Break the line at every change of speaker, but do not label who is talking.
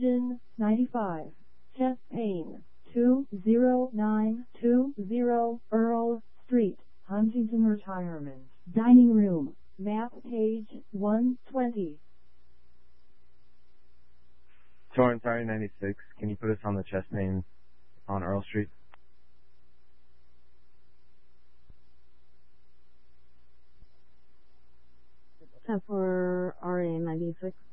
Region 95. Chest pain. 20920 Earl Street, Huntington Retirement. Dining room. Map page 120.
Torrance Area 96, can you put us on the chest pain on Earl Street?
For RA 96.